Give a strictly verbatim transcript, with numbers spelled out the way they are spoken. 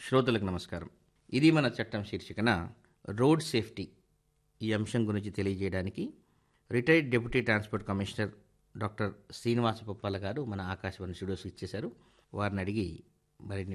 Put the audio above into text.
శ్రోతలకు నమస్కారం. ఇది మన చట్టం శీర్షికన రోడ్ సేఫ్టీ ఈ అంశం గురించి తెలియజేయడానికి retired deputy transport commissioner doctor Srinivasa Puppala గారు మన ఆకాశవాణి స్టూడియోస్ ఇచ్చేశారు. వారిని అడిగి మరిన్ని